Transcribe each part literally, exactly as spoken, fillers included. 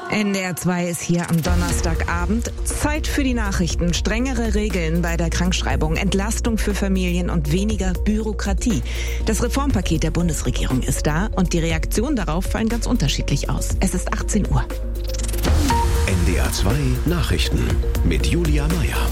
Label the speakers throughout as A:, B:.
A: N D R zwei ist hier am Donnerstagabend. Zeit für die Nachrichten. Strengere Regeln bei der Krankschreibung, Entlastung für Familien und weniger Bürokratie. Das Reformpaket der Bundesregierung ist da und die Reaktionen darauf fallen ganz unterschiedlich aus. Es ist achtzehn Uhr.
B: N D R zwei Nachrichten mit Julia Meyer.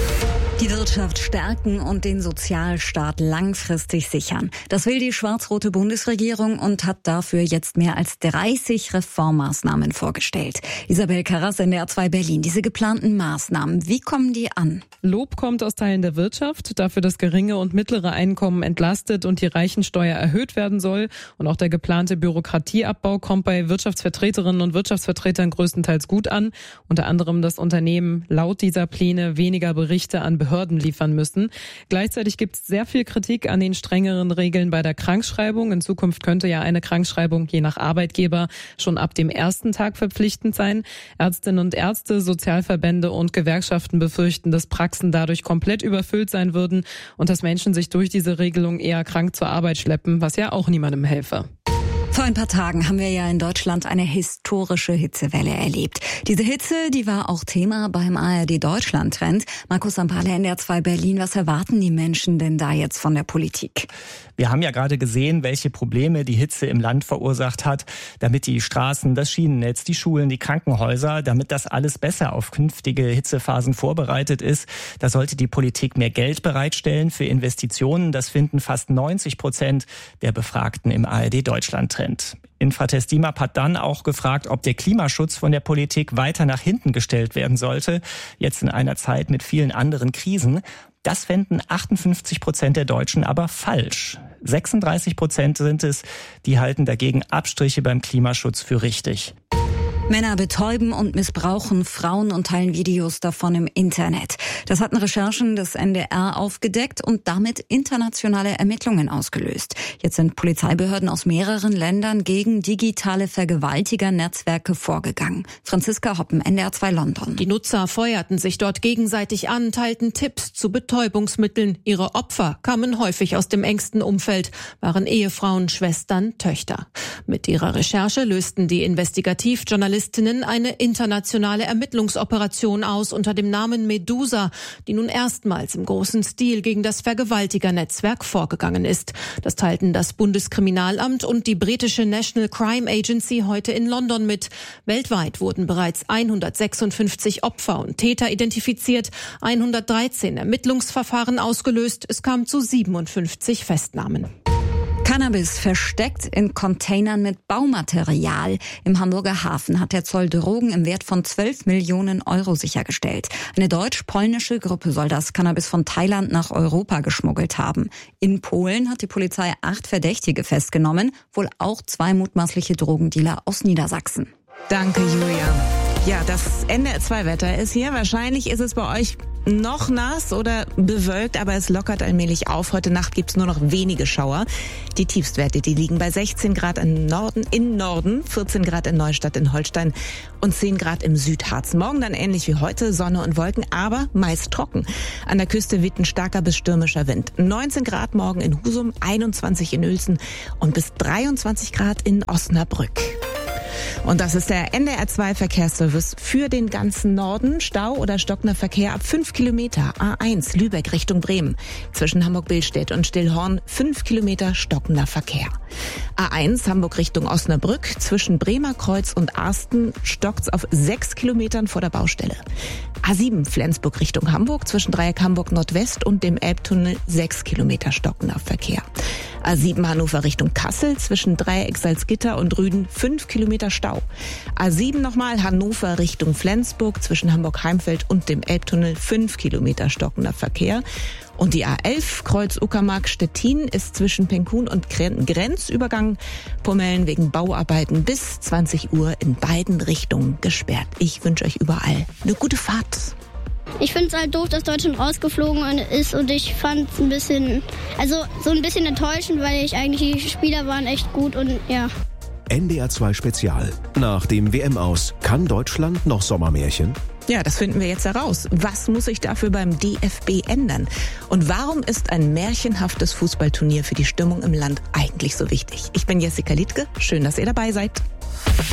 C: Die Wirtschaft stärken und den Sozialstaat langfristig sichern. Das will die schwarz-rote Bundesregierung und hat dafür jetzt mehr als dreißig Reformmaßnahmen vorgestellt. Isabel Karras, N D R zwei Berlin. Diese geplanten Maßnahmen, wie kommen die an?
D: Lob kommt aus Teilen der Wirtschaft, dafür, dass geringe und mittlere Einkommen entlastet und die Reichensteuer erhöht werden soll. Und auch der geplante Bürokratieabbau kommt bei Wirtschaftsvertreterinnen und Wirtschaftsvertretern größtenteils gut an. Unter anderem, dass Unternehmen laut dieser Pläne weniger Berichte an Behörden Behörden liefern müssen. Gleichzeitig gibt es sehr viel Kritik an den strengeren Regeln bei der Krankschreibung. In Zukunft könnte ja eine Krankschreibung je nach Arbeitgeber schon ab dem ersten Tag verpflichtend sein. Ärztinnen und Ärzte, Sozialverbände und Gewerkschaften befürchten, dass Praxen dadurch komplett überfüllt sein würden und dass Menschen sich durch diese Regelung eher krank zur Arbeit schleppen, was ja auch niemandem helfe.
C: Vor ein paar Tagen haben wir ja in Deutschland eine historische Hitzewelle erlebt. Diese Hitze, die war auch Thema beim A R D-Deutschland-Trend. Markus Sampale, N D R zwei Berlin, was erwarten die Menschen denn da jetzt von der Politik?
E: Wir haben ja gerade gesehen, welche Probleme die Hitze im Land verursacht hat, damit die Straßen, das Schienennetz, die Schulen, die Krankenhäuser, damit das alles besser auf künftige Hitzephasen vorbereitet ist. Da sollte die Politik mehr Geld bereitstellen für Investitionen. Das finden fast neunzig Prozent der Befragten im A R D-Deutschland-Trend. Infratest DIMAP hat dann auch gefragt, ob der Klimaschutz von der Politik weiter nach hinten gestellt werden sollte, jetzt in einer Zeit mit vielen anderen Krisen. Das fänden achtundfünfzig Prozent der Deutschen aber falsch. sechsunddreißig Prozent sind es, die halten dagegen Abstriche beim Klimaschutz für richtig.
C: Männer betäuben und missbrauchen Frauen und teilen Videos davon im Internet. Das hatten Recherchen des N D R aufgedeckt und damit internationale Ermittlungen ausgelöst. Jetzt sind Polizeibehörden aus mehreren Ländern gegen digitale Vergewaltiger-Netzwerke vorgegangen. Franziska Hoppen, N D R zwei London.
F: Die Nutzer feuerten sich dort gegenseitig an, teilten Tipps zu Betäubungsmitteln. Ihre Opfer kamen häufig aus dem engsten Umfeld, waren Ehefrauen, Schwestern, Töchter. Mit ihrer Recherche lösten die Investigativjournalisten eine internationale Ermittlungsoperation aus unter dem Namen Medusa, die nun erstmals im großen Stil gegen das Vergewaltigernetzwerk vorgegangen ist. Das teilten das Bundeskriminalamt und die britische National Crime Agency heute in London mit. Weltweit wurden bereits hundertsechsundfünfzig Opfer und Täter identifiziert, hundertdreizehn Ermittlungsverfahren ausgelöst. Es kam zu siebenundfünfzig Festnahmen.
C: Cannabis versteckt in Containern mit Baumaterial. Im Hamburger Hafen hat der Zoll Drogen im Wert von zwölf Millionen Euro sichergestellt. Eine deutsch-polnische Gruppe soll das Cannabis von Thailand nach Europa geschmuggelt haben. In Polen hat die Polizei acht Verdächtige festgenommen, wohl auch zwei mutmaßliche Drogendealer aus Niedersachsen.
A: Danke, Julia. Ja, das N D R zwei Wetter ist hier. Wahrscheinlich ist es bei euch noch nass oder bewölkt, aber es lockert allmählich auf. Heute Nacht gibt's nur noch wenige Schauer. Die Tiefstwerte, die liegen bei sechzehn Grad im Norden, in Norden, vierzehn Grad in Neustadt in Holstein und zehn Grad im Südharz. Morgen dann ähnlich wie heute, Sonne und Wolken, aber meist trocken. An der Küste weht ein starker bis stürmischer Wind. neunzehn Grad morgen in Husum, einundzwanzig in Uelzen und bis dreiundzwanzig Grad in Osnabrück. Und das ist der N D R zwei Verkehrsservice für den ganzen Norden. Stau oder stockender Verkehr ab fünf Kilometer. A eins Lübeck Richtung Bremen. Zwischen Hamburg-Billstedt und Stillhorn fünf Kilometer stockender Verkehr. A eins Hamburg Richtung Osnabrück. Zwischen Bremerkreuz und Arsten stockt's auf sechs Kilometern vor der Baustelle. A sieben Flensburg Richtung Hamburg. Zwischen Dreieck Hamburg Nordwest und dem Elbtunnel sechs Kilometer stockender Verkehr. A sieben Hannover Richtung Kassel. Zwischen Dreieck Salzgitter und Rüden fünf Kilometer Stau. A sieben nochmal Hannover Richtung Flensburg, zwischen Hamburg-Heimfeld und dem Elbtunnel fünf Kilometer stockender Verkehr. Und die A elf Kreuz Uckermark-Stettin ist zwischen Penkun und Grenzübergang Pomellen wegen Bauarbeiten bis zwanzig Uhr in beiden Richtungen gesperrt. Ich wünsche euch überall eine gute Fahrt.
G: Ich finde es halt doof, dass Deutschland rausgeflogen ist und ich fand es ein bisschen, also so ein bisschen enttäuschend, weil ich eigentlich, die Spieler waren echt gut und ja.
B: N D R zwei Spezial. Nach dem W M-Aus kann Deutschland noch Sommermärchen?
A: Ja, das finden wir jetzt heraus. Was muss sich dafür beim D F B ändern? Und warum ist ein märchenhaftes Fußballturnier für die Stimmung im Land eigentlich so wichtig? Ich bin Jessica Liedtke. Schön, dass ihr dabei seid.